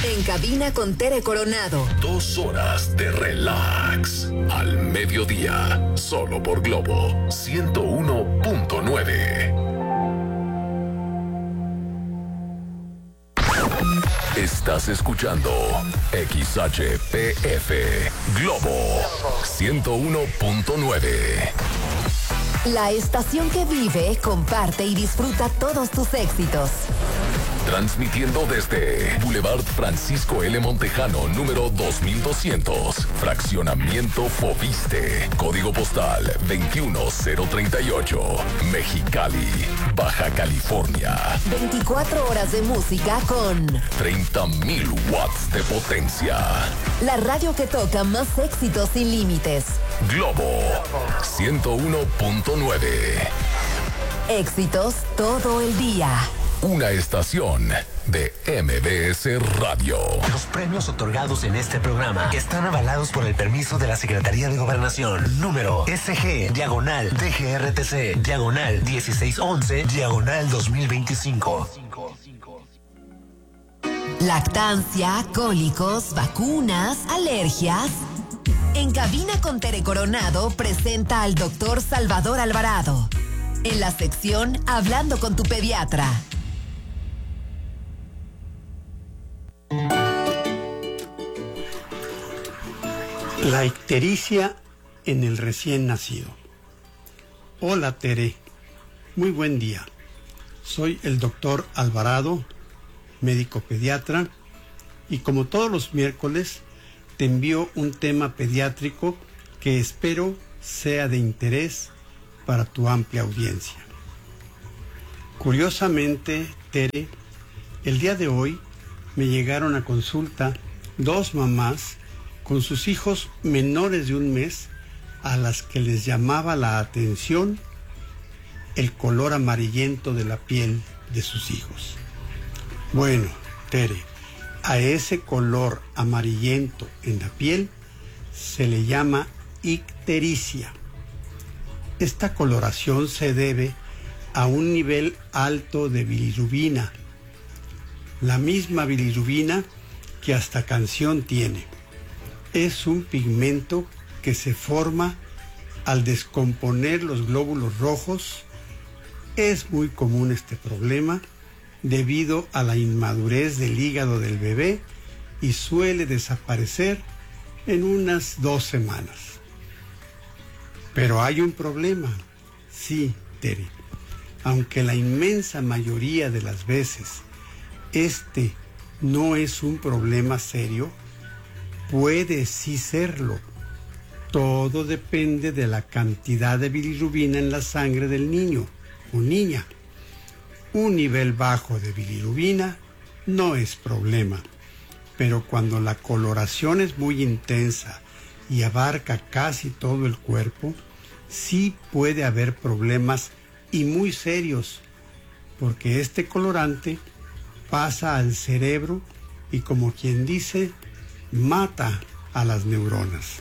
En cabina con Tere Coronado. 2 horas de relax. Al mediodía. Solo por Globo 101.9. Estás escuchando XHPF Globo 101.9. La estación que vive, comparte y disfruta todos tus éxitos. Transmitiendo desde Boulevard Francisco L. Montejano, número 2200, Fraccionamiento Fobiste, Código Postal 21038, Mexicali, Baja California. 24 horas de música con 30,000 watts de potencia. La radio que toca más éxitos sin límites. Globo 101.9. Éxitos todo el día. Una estación de MBS Radio. Los premios otorgados en este programa están avalados por el permiso de la Secretaría de Gobernación. Número SG/DGRTC/1611/2025. Lactancia, cólicos, vacunas, alergias. En cabina con Tere Coronado presenta al doctor Salvador Alvarado. En la sección Hablando con tu pediatra. La ictericia en el recién nacido. Hola Tere, muy buen día. Soy el doctor Alvarado, médico pediatra, y como todos los miércoles te envío un tema pediátrico que espero sea de interés para tu amplia audiencia. Curiosamente, Tere, el día de hoy me llegaron a consulta 2 mamás con sus hijos menores de 1 mes a las que les llamaba la atención el color amarillento de la piel de sus hijos. Bueno, Tere, a ese color amarillento en la piel se le llama ictericia. Esta coloración se debe a un nivel alto de bilirrubina, la misma bilirrubina que hasta canción tiene. Es un pigmento que se forma al descomponer los glóbulos rojos. Es muy común este problema debido a la inmadurez del hígado del bebé y suele desaparecer en unas 2 semanas. Pero hay un problema, sí, Tere. Aunque la inmensa mayoría de las veces este no es un problema serio, puede sí serlo. Todo depende de la cantidad de bilirrubina en la sangre del niño o niña. Un nivel bajo de bilirrubina no es problema, pero cuando la coloración es muy intensa y abarca casi todo el cuerpo, sí puede haber problemas y muy serios, porque este colorante pasa al cerebro y, como quien dice, mata a las neuronas.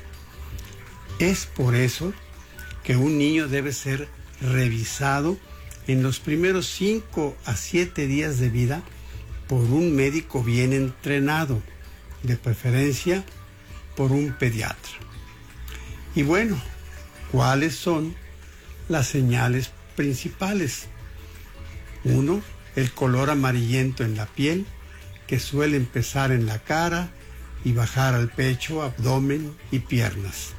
Es por eso que un niño debe ser revisado en los primeros 5 a 7 días de vida por un médico bien entrenado, de preferencia por un pediatra. Y bueno, ¿cuáles son las señales principales? 1, el color amarillento en la piel, que suele empezar en la cara y bajar al pecho, abdomen y piernas.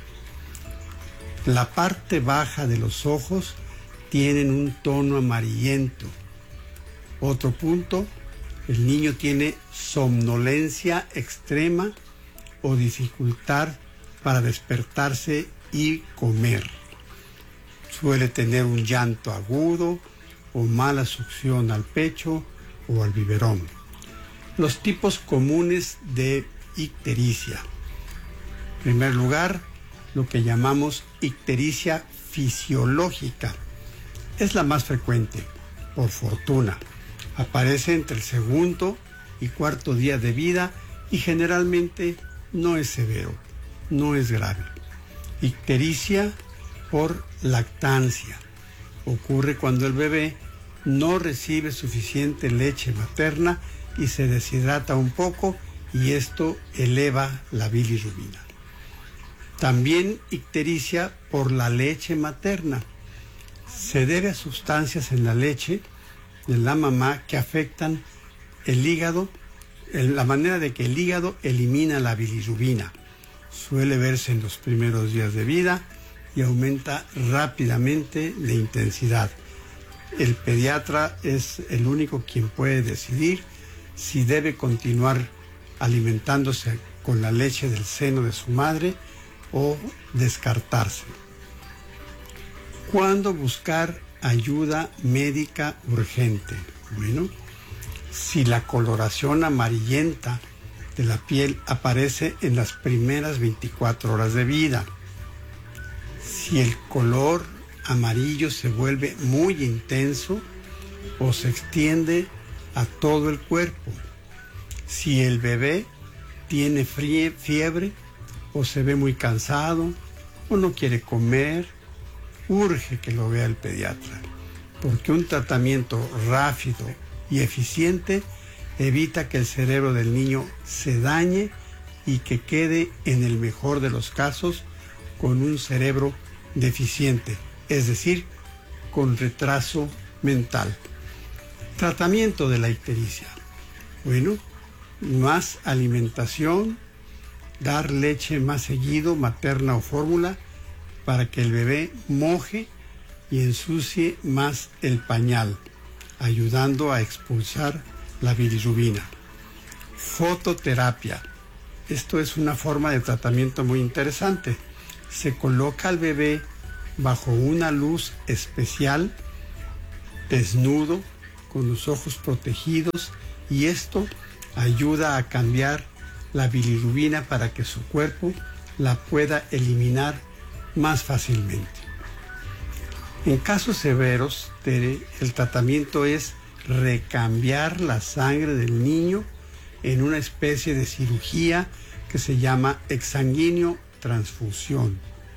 La parte baja de los ojos tienen un tono amarillento. Otro punto, el niño tiene somnolencia extrema o dificultad para despertarse y comer. Suele tener un llanto agudo o mala succión al pecho o al biberón. Los tipos comunes de ictericia. En primer lugar, lo que llamamos ictericia fisiológica. Es la más frecuente, por fortuna. Aparece entre el 2º y 4º día de vida y generalmente no es severo, no es grave. Ictericia por lactancia. Ocurre cuando el bebé no recibe suficiente leche materna y se deshidrata un poco y esto eleva la bilirrubina. También ictericia por la leche materna. Se debe a sustancias en la leche de la mamá que afectan el hígado, la manera de que el hígado elimina la bilirrubina. Suele verse en los primeros días de vida y aumenta rápidamente de intensidad. El pediatra es el único quien puede decidir si debe continuar alimentándose con la leche del seno de su madre o descartarse. ¿Cuándo buscar ayuda médica urgente? Bueno, si la coloración amarillenta de la piel aparece en las primeras 24 horas de vida, si el color amarillo se vuelve muy intenso o se extiende a todo el cuerpo, si el bebé tiene fiebre o se ve muy cansado o no quiere comer, urge que lo vea el pediatra, porque un tratamiento rápido y eficiente evita que el cerebro del niño se dañe y que quede, en el mejor de los casos, con un cerebro deficiente, es decir, con retraso mental. Tratamiento de la ictericia. Bueno, más alimentación, dar leche más seguido, materna o fórmula, para que el bebé moje y ensucie más el pañal, ayudando a expulsar la bilirrubina. Fototerapia. Esto es una forma de tratamiento muy interesante. Se coloca al bebé bajo una luz especial, desnudo, con los ojos protegidos, y esto ayuda a cambiar la bilirrubina para que su cuerpo la pueda eliminar más fácilmente. En casos severos, Tere, el tratamiento es recambiar la sangre del niño en una especie de cirugía que se llama exsanguíneo transfusión.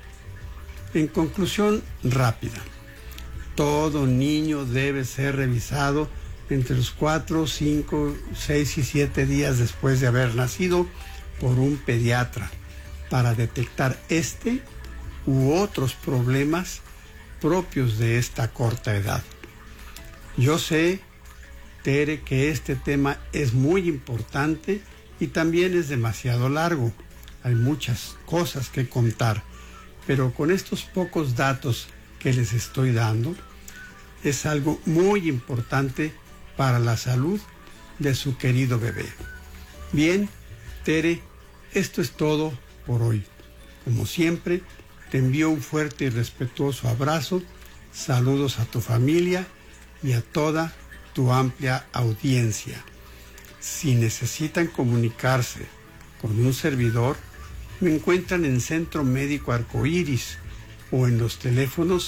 En conclusión rápida, todo niño debe ser revisado entre los 4, 5, 6 y 7 días después de haber nacido por un pediatra para detectar este u otros problemas propios de esta corta edad. Yo sé, Tere, que este tema es muy importante y también es demasiado largo. Hay muchas cosas que contar, pero con estos pocos datos que les estoy dando, es algo muy importante para la salud de su querido bebé. Bien, Tere, esto es todo por hoy. Como siempre, te envío un fuerte y respetuoso abrazo, saludos a tu familia y a toda tu amplia audiencia. Si necesitan comunicarse con un servidor, me encuentran en Centro Médico Arcoíris o en los teléfonos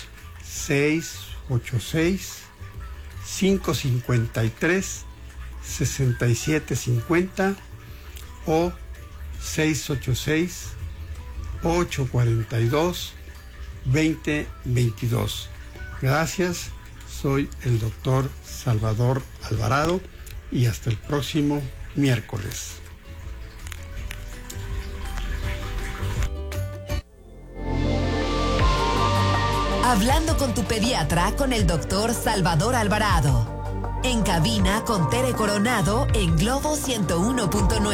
686-553-6750 o 686-842-2022. Gracias, soy el doctor Salvador Alvarado y hasta el próximo miércoles. Hablando con tu pediatra con el doctor Salvador Alvarado. En cabina con Tere Coronado en Globo 101.9.